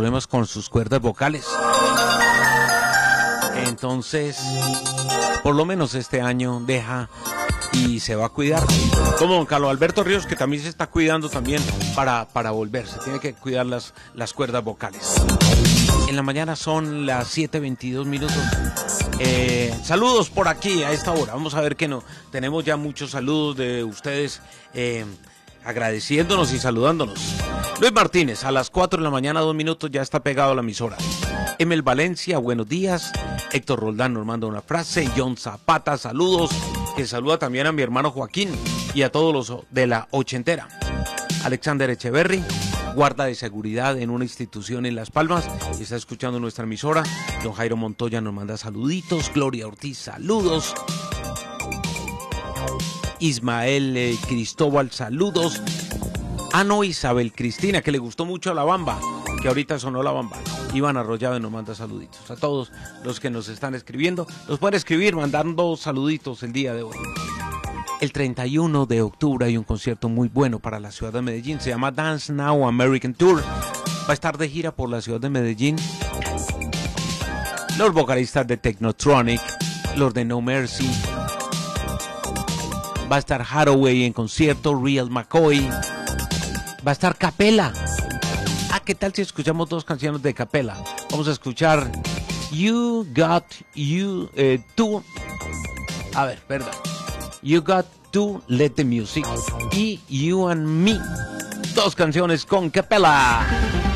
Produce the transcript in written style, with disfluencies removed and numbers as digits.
problemas con sus cuerdas vocales. Entonces, por lo menos este año deja y se va a cuidar. Como don Carlos Alberto Ríos, que también se está cuidando también para volverse. Tiene que cuidar las cuerdas vocales. En la mañana son las 7:22 minutos. Saludos por aquí a esta hora. Vamos a ver que no. Tenemos ya muchos saludos de ustedes agradeciéndonos y saludándonos. Luis Martínez, a las 4 de la mañana, 2 minutos, ya está pegado a la emisora. Emel Valencia, buenos días. Héctor Roldán nos manda una frase. John Zapata, saludos. Que saluda también a mi hermano Joaquín y a todos los de la ochentera. Alexander Echeverry, guarda de seguridad en una institución en Las Palmas, está escuchando nuestra emisora. Don Jairo Montoya nos manda saluditos. Gloria Ortiz, saludos. Ismael Cristóbal, saludos. No, Isabel Cristina, que le gustó mucho la bamba, que ahorita sonó la bamba. Iván Arroyave nos manda saluditos. A todos los que nos están escribiendo, los pueden escribir mandando saluditos el día de hoy. El 31 de octubre hay un concierto muy bueno para la ciudad de Medellín, se llama Dance Now American Tour. Va a estar de gira por la ciudad de Medellín los vocalistas de Technotronic, los de No Mercy. Va a estar Hathaway en concierto, Real McCoy. Va a estar Capela. ¿Qué tal si escuchamos dos canciones de Capela? Vamos a escuchar You Got To. A ver, perdón. You Got To Let the Music y You and Me. Dos canciones con Capela.